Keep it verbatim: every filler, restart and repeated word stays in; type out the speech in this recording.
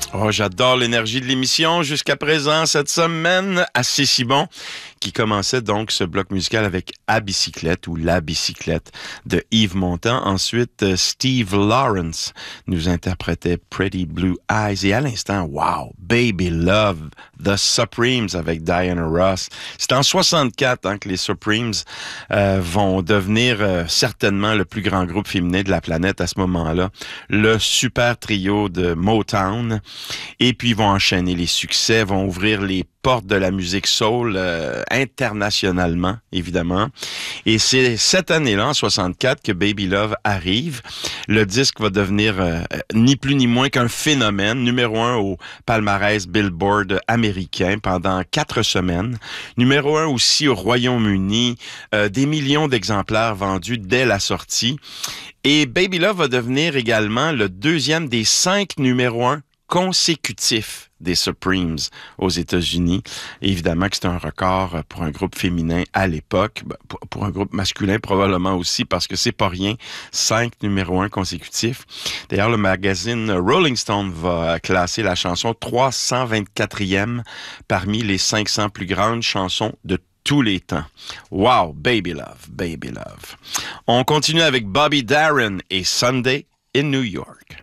Oh, j'adore l'énergie de l'émission jusqu'à présent cette semaine. Assez si bon. Qui commençait donc ce bloc musical avec À bicyclette ou La bicyclette de Yves Montand. Ensuite, Steve Lawrence nous interprétait Pretty Blue Eyes. Et à l'instant, wow, Baby Love, The Supremes avec Diana Ross. C'est en soixante-quatre hein, que les Supremes euh, vont devenir euh, certainement le plus grand groupe féminin de la planète à ce moment-là. Le super trio de Motown. Et puis, ils vont enchaîner les succès, vont ouvrir les porte de la musique soul euh, internationalement, évidemment. Et c'est cette année-là, en soixante-quatre, que Baby Love arrive. Le disque va devenir euh, ni plus ni moins qu'un phénomène, numéro un au palmarès Billboard américain pendant quatre semaines. Numéro un aussi au Royaume-Uni, euh, des millions d'exemplaires vendus dès la sortie. Et Baby Love va devenir également le deuxième des cinq numéro un consécutifs des Supremes aux États-Unis. Évidemment que c'est un record pour un groupe féminin à l'époque, pour un groupe masculin probablement aussi, parce que c'est pas rien, cinq numéro un consécutifs. D'ailleurs, le magazine Rolling Stone va classer la chanson trois cent vingt-quatrième parmi les cinq cents plus grandes chansons de tous les temps. Wow, Baby Love, Baby Love. On continue avec Bobby Darin et Sunday in New York.